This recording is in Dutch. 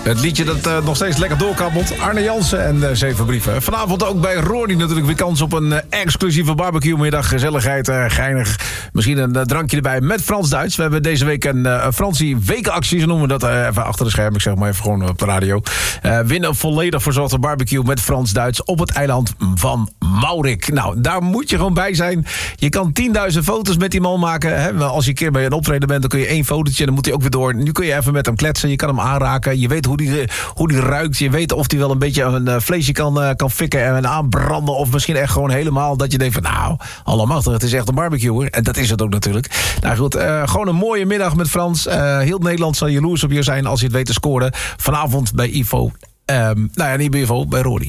Het liedje dat nog steeds lekker doorkabbelt. Arne Jansen en 7 brieven. Vanavond ook bij Rory natuurlijk weer kans op een exclusieve barbecue-middag. Gezelligheid, geinig. Misschien een drankje erbij met Frans-Duits. We hebben deze week een Fransie wekenactie. Zo noemen we dat even achter de schermen. Ik zeg maar even gewoon op de radio. Winnen volledig verzorgde barbecue met Frans-Duits op het eiland van Maurik. Nou, daar moet je gewoon bij zijn. Je kan 10.000 foto's met die man maken. Hè? Als je een keer bij een optreden bent, dan kun je 1 fotootje en dan moet hij ook weer door. Nu kun je even met hem kletsen. Je kan hem aanraken. Je weet hoe die ruikt. Je weet of hij wel een beetje een vleesje kan fikken en aanbranden. Of misschien echt gewoon helemaal dat je denkt van nou, allemachtig, het is echt een barbecue. En dat is het ook natuurlijk. Nou goed, gewoon een mooie middag met Frans. Heel Nederland zal jaloers op je zijn als je het weet te scoren. Vanavond bij Ivo. Nou ja, niet bij Ivo, bij Rory.